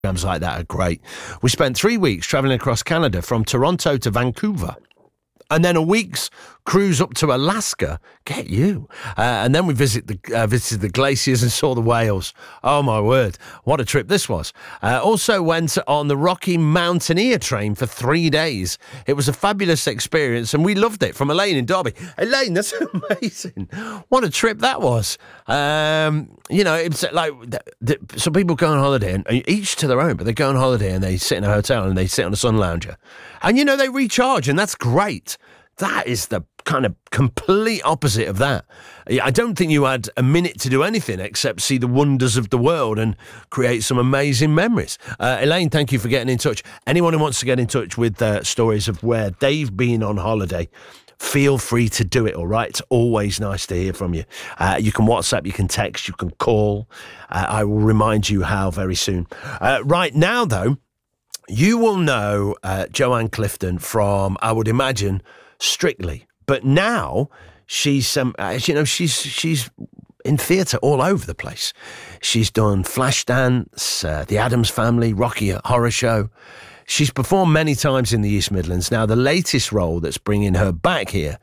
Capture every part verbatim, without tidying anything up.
Programs like that are great. We spent three weeks travelling across Canada from Toronto to Vancouver. And then a week's cruise up to Alaska. Get you. Uh, and then we visit the, uh, visited the glaciers and saw the whales. Oh, my word. What a trip this was. Uh, also went on the Rocky Mountaineer train for three days. It was a fabulous experience and we loved it. From Elaine in Derby. Elaine, that's amazing. What a trip that was. Um, you know, it's like th- th- some people go on holiday and each to their own, but they go on holiday and they sit in a hotel and they sit on a sun lounger. And, you know, they recharge and that's great. That is the kind of complete opposite of that. I don't think you had a minute to do anything except see the wonders of the world and create some amazing memories. Uh, Elaine, thank you for getting in touch. Anyone who wants to get in touch with uh, stories of where they've been on holiday, feel free to do it, all right? It's always nice to hear from you. Uh, you can WhatsApp, you can text, you can call. Uh, I will remind you how very soon. Uh, right now, though, you will know uh, Joanne Clifton from, I would imagine, Strictly, but now she's um, you know she's she's in theatre all over the place. She's done Flashdance, uh, The Addams Family, Rocky Horror Show. She's performed many times in the East Midlands. Now the latest role that's bringing her back here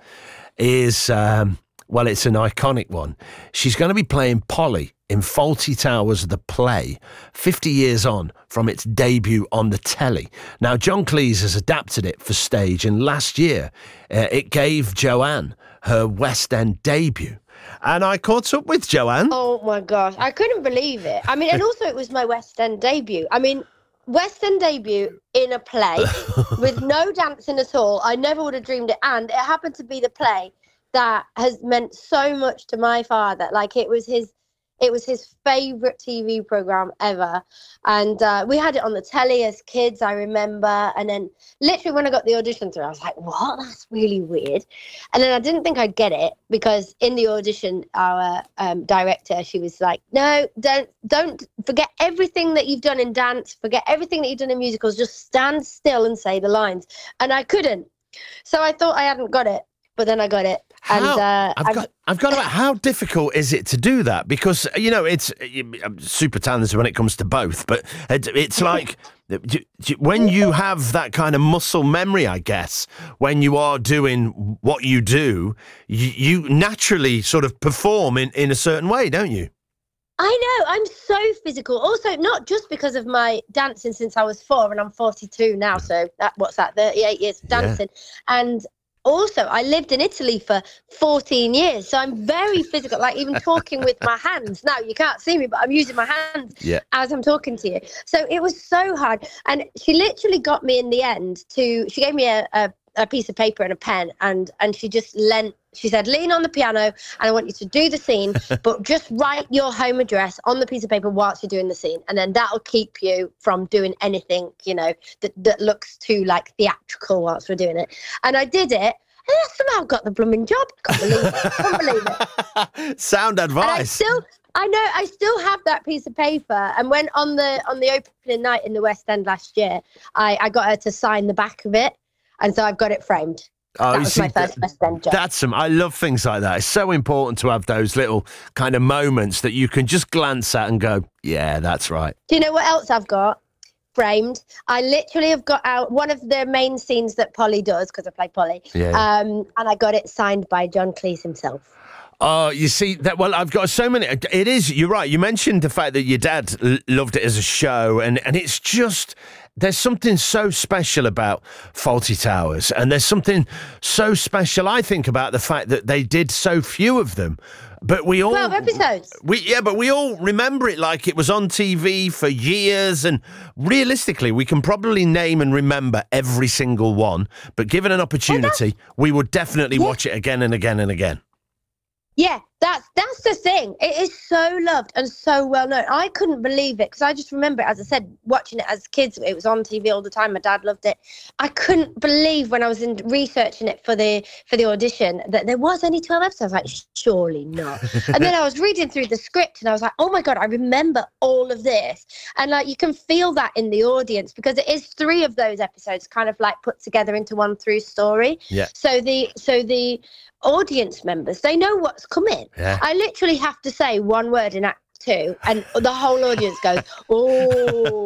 is um, well, it's an iconic one. She's going to be playing Polly in Fawlty Towers, the play, fifty years on from its debut on the telly. Now, John Cleese has adapted it for stage, and last year uh, it gave Joanne her West End debut. And I caught up with Joanne. Oh, my gosh. I couldn't believe it. I mean, and also it was my West End debut. I mean, West End debut in a play with no dancing at all. I never would have dreamed it. And it happened to be the play that has meant so much to my father. Like, it was his It was his favourite T V programme ever. And uh, we had it on the telly as kids, I remember. And then literally when I got the audition through, I was like, what? That's really weird. And then I didn't think I'd get it because in the audition, our um, director, she was like, no, don't, don't forget everything that you've done in dance. Forget everything that you've done in musicals. Just stand still and say the lines. And I couldn't. So I thought I hadn't got it. But then I got it. And how, uh, I've got, I've got about how difficult is it to do that? Because, you know, it's I'm super talented when it comes to both, but it, it's like when you have that kind of muscle memory, I guess, when you are doing what you do, you, you naturally sort of perform in, in a certain way, don't you? I know, I'm so physical. Also, not just because of my dancing since I was four, and I'm forty-two now, so that, what's that, thirty-eight years of dancing. Yeah. And also, I lived in Italy for fourteen years, so I'm very physical, like even talking with my hands. Now, you can't see me, but I'm using my hands yeah. as I'm talking to you. So it was so hard. And she literally got me in the end to, she gave me a, a, a piece of paper and a pen, and, and she just lent, she said, lean on the piano, and I want you to do the scene, but just write your home address on the piece of paper whilst you're doing the scene. And then that'll keep you from doing anything, you know, that, that looks too, like, theatrical whilst we're doing it. And I did it, and I somehow got the blooming job. Can't believe it. Can't believe it. Sound advice. And I still, I know, I still have that piece of paper. And when on the on the opening night in the West End last year, I, I got her to sign the back of it. And so I've got it framed. Oh, that was see, my first West End job. That's some. I love things like that. It's so important to have those little kind of moments that you can just glance at and go, yeah, that's right. Do you know what else I've got framed? I literally have got out one of the main scenes that Polly does, because I play Polly, yeah. um, and I got it signed by John Cleese himself. Oh, you see that? Well, I've got so many. It is. You're right. You mentioned the fact that your dad l- loved it as a show, and and it's just. There's something so special about Fawlty Towers, and there's something so special, I think, about the fact that they did so few of them. But we all twelve episodes. We yeah, but we all remember it like it was on T V for years, and realistically, we can probably name and remember every single one. But given an opportunity, well, we would definitely yeah. watch it again and again and again. Yeah, that's that's the thing. It is so loved and so well known. I couldn't believe it because I just remember, as I said, watching it as kids. It was on T V all the time. My dad loved it. I couldn't believe when I was in researching it for the for the audition that there was only twelve episodes. I was like, surely not. And then I was reading through the script and I was like, oh my God, I remember all of this. And like you can feel that in the audience because it is three of those episodes kind of like put together into one through story. Yeah. So the so the audience members, they know what's coming. Yeah. I literally have to say one word in act two and the whole audience goes, oh,